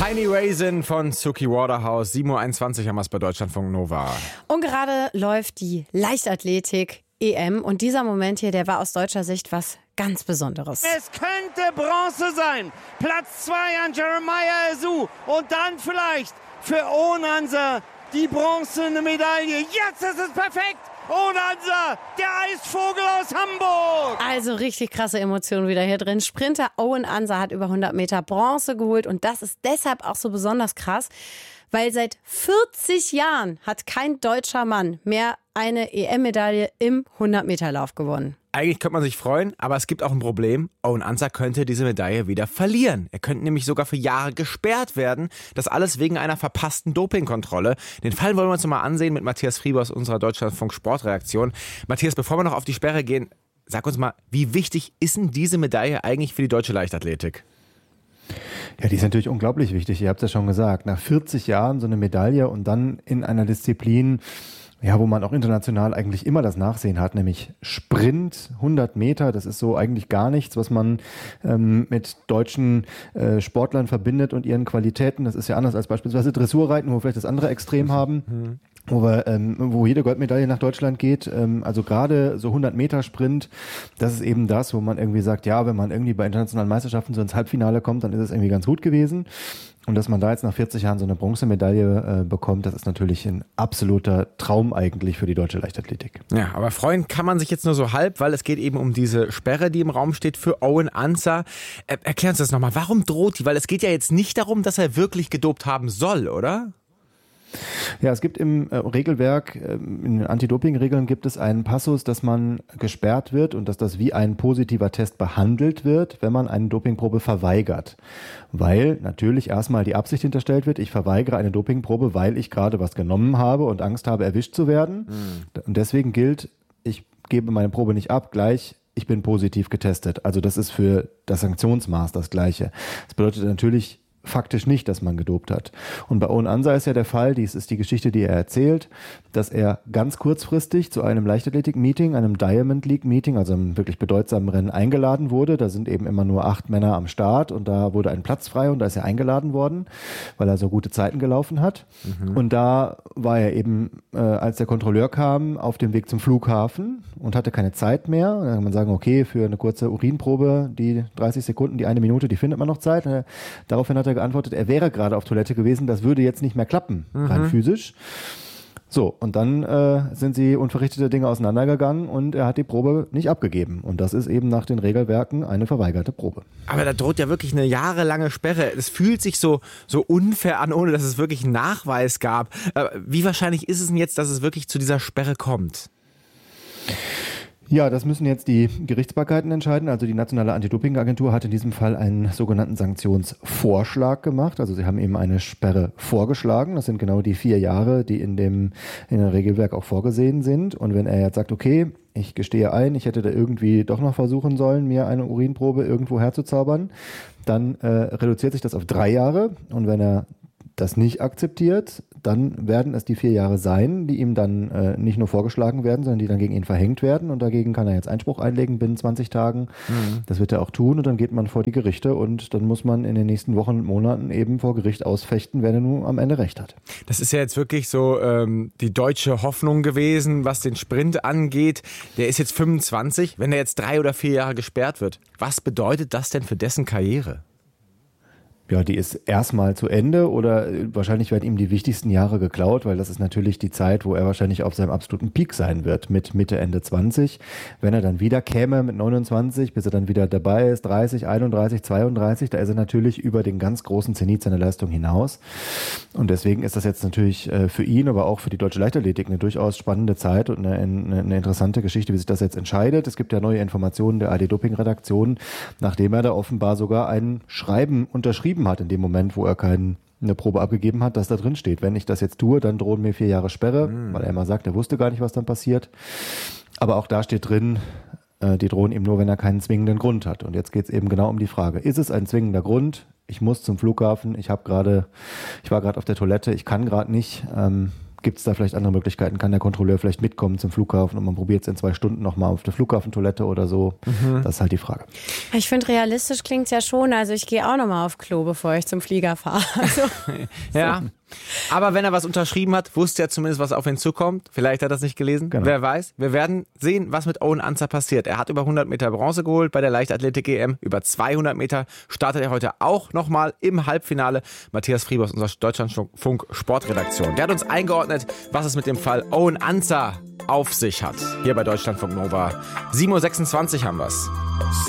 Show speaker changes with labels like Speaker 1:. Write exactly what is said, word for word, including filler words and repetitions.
Speaker 1: Tiny Raisin von Suki Waterhouse. sieben Uhr einundzwanzig haben wir es bei Deutschlandfunk Nova.
Speaker 2: Und gerade läuft die Leichtathletik-E M. Und dieser Moment hier, der war aus deutscher Sicht was ganz Besonderes.
Speaker 3: Es könnte Bronze sein. Platz zwei an Jeremiah Azu. Und dann vielleicht für Onansa die bronzene Medaille. Jetzt ist es perfekt. Onansa, der Eisvogel aus Hamburg.
Speaker 2: Also richtig krasse Emotionen wieder hier drin. Sprinter Owen Ansa hat über hundert Meter Bronze geholt. Und das ist deshalb auch so besonders krass, weil seit vierzig Jahren hat kein deutscher Mann mehr eine E M-Medaille im hundert-Meter-Lauf gewonnen.
Speaker 1: Eigentlich könnte man sich freuen, aber es gibt auch ein Problem. Owen Ansa könnte diese Medaille wieder verlieren. Er könnte nämlich sogar für Jahre gesperrt werden. Das alles wegen einer verpassten Dopingkontrolle. Den Fall wollen wir uns mal ansehen mit Matthias Friebe aus unserer Deutschlandfunk-Sportreaktion. Matthias, bevor wir noch auf die Sperre gehen, sag uns mal, wie wichtig ist denn diese Medaille eigentlich für die deutsche Leichtathletik?
Speaker 4: Ja, die ist natürlich unglaublich wichtig. Ihr habt es ja schon gesagt. Nach vierzig Jahren so eine Medaille und dann in einer Disziplin, ja, wo man auch international eigentlich immer das Nachsehen hat, nämlich Sprint, hundert Meter, das ist so eigentlich gar nichts, was man ähm, mit deutschen äh, Sportlern verbindet und ihren Qualitäten. Das ist ja anders als beispielsweise Dressurreiten, wo wir vielleicht das andere Extrem haben. Mhm. Wo, wir, ähm, wo jede Goldmedaille nach Deutschland geht, ähm, also gerade so hundert Meter Sprint, das ist eben das, wo man irgendwie sagt, ja, wenn man irgendwie bei internationalen Meisterschaften so ins Halbfinale kommt, dann ist es irgendwie ganz gut gewesen. Und dass man da jetzt nach vierzig Jahren so eine Bronzemedaille äh, bekommt, das ist natürlich ein absoluter Traum eigentlich für die deutsche Leichtathletik.
Speaker 1: Ja, aber freuen kann man sich jetzt nur so halb, weil es geht eben um diese Sperre, die im Raum steht für Owen Ansa. Äh, erklär uns das nochmal, warum droht die? Weil es geht ja jetzt nicht darum, dass er wirklich gedopt haben soll, oder?
Speaker 4: Ja, es gibt im äh, Regelwerk, äh, in den Anti-Doping-Regeln gibt es einen Passus, dass man gesperrt wird und dass das wie ein positiver Test behandelt wird, wenn man eine Dopingprobe verweigert. Weil natürlich erstmal die Absicht hinterstellt wird, ich verweigere eine Dopingprobe, weil ich gerade was genommen habe und Angst habe, erwischt zu werden. Mhm. Und deswegen gilt, ich gebe meine Probe nicht ab, gleich ich bin positiv getestet. Also das ist für das Sanktionsmaß das Gleiche. Das bedeutet natürlich faktisch nicht, dass man gedopt hat. Und bei Owen Ansa ist ja der Fall, dies ist die Geschichte, die er erzählt, dass er ganz kurzfristig zu einem Leichtathletik-Meeting, einem Diamond League-Meeting, also einem wirklich bedeutsamen Rennen eingeladen wurde. Da sind eben immer nur acht Männer am Start und da wurde ein Platz frei und da ist er eingeladen worden, weil er so gute Zeiten gelaufen hat. Mhm. Und da war er eben, äh, als der Kontrolleur kam, auf dem Weg zum Flughafen und hatte keine Zeit mehr. Und dann kann man sagen, okay, für eine kurze Urinprobe, die dreißig Sekunden, die eine Minute, die findet man noch Zeit. Daraufhin hat er geantwortet, er wäre gerade auf Toilette gewesen, das würde jetzt nicht mehr klappen, mhm. rein physisch. So, und dann äh, sind sie unverrichtete Dinge auseinandergegangen und er hat die Probe nicht abgegeben. Und das ist eben nach den Regelwerken eine verweigerte Probe.
Speaker 1: Aber da droht ja wirklich eine jahrelange Sperre. Es fühlt sich so, so unfair an, ohne dass es wirklich einen Nachweis gab. Äh, wie wahrscheinlich ist es denn jetzt, dass es wirklich zu dieser Sperre kommt?
Speaker 4: Ja, das müssen jetzt die Gerichtsbarkeiten entscheiden. Also die Nationale Anti-Doping-Agentur hat in diesem Fall einen sogenannten Sanktionsvorschlag gemacht. Also sie haben eben eine Sperre vorgeschlagen. Das sind genau die vier Jahre, die in dem, in dem Regelwerk auch vorgesehen sind. Und wenn er jetzt sagt, okay, ich gestehe ein, ich hätte da irgendwie doch noch versuchen sollen, mir eine Urinprobe irgendwo herzuzaubern, dann äh, reduziert sich das auf drei Jahre. Und wenn er das nicht akzeptiert, dann werden es die vier Jahre sein, die ihm dann äh, nicht nur vorgeschlagen werden, sondern die dann gegen ihn verhängt werden. Und dagegen kann er jetzt Einspruch einlegen binnen zwanzig Tagen. Mhm. Das wird er auch tun und dann geht man vor die Gerichte und dann muss man in den nächsten Wochen und Monaten eben vor Gericht ausfechten, wer denn nun am Ende recht hat.
Speaker 1: Das ist ja jetzt wirklich so ähm, die deutsche Hoffnung gewesen, was den Sprint angeht. Der ist jetzt fünfundzwanzig, wenn er jetzt drei oder vier Jahre gesperrt wird. Was bedeutet das denn für dessen Karriere?
Speaker 4: Ja, die ist erstmal zu Ende oder wahrscheinlich werden ihm die wichtigsten Jahre geklaut, weil das ist natürlich die Zeit, wo er wahrscheinlich auf seinem absoluten Peak sein wird mit Mitte, Ende zwanzig. Wenn er dann wieder käme mit neunundzwanzig, bis er dann wieder dabei ist, dreißig, einunddreißig, zweiunddreißig, da ist er natürlich über den ganz großen Zenit seiner Leistung hinaus. Und deswegen ist das jetzt natürlich für ihn, aber auch für die deutsche Leichtathletik eine durchaus spannende Zeit und eine, eine interessante Geschichte, wie sich das jetzt entscheidet. Es gibt ja neue Informationen der A D-Doping-Redaktion, nachdem er da offenbar sogar ein Schreiben unterschrieben hat in dem Moment, wo er keine Probe abgegeben hat, dass da drin steht, wenn ich das jetzt tue, dann drohen mir vier Jahre Sperre, mhm. weil er immer sagt, er wusste gar nicht, was dann passiert. Aber auch da steht drin, äh, die drohen ihm nur, wenn er keinen zwingenden Grund hat. Und jetzt geht es eben genau um die Frage, ist es ein zwingender Grund? Ich muss zum Flughafen, ich habe gerade, ich war gerade auf der Toilette, ich kann gerade nicht, ähm, gibt es da vielleicht andere Möglichkeiten? Kann der Kontrolleur vielleicht mitkommen zum Flughafen und man probiert es in zwei Stunden nochmal auf der Flughafentoilette oder so? Mhm. Das ist halt die Frage.
Speaker 2: Ich finde, realistisch klingt es ja schon. Also ich gehe auch nochmal auf Klo, bevor ich zum Flieger fahre. Also,
Speaker 1: ja. So. Aber wenn er was unterschrieben hat, wusste er zumindest, was auf ihn zukommt. Vielleicht hat er das nicht gelesen. Genau. Wer weiß. Wir werden sehen, was mit Owen Ancer passiert. Er hat über hundert Meter Bronze geholt bei der Leichtathletik-E M. Über zweihundert Meter startet er heute auch nochmal im Halbfinale. Matthias Friebe aus unserer Deutschlandfunk-Sportredaktion. Der hat uns eingeordnet, was es mit dem Fall Owen Ancer auf sich hat. Hier bei Deutschlandfunk Nova. sieben Uhr sechsundzwanzig haben wir's.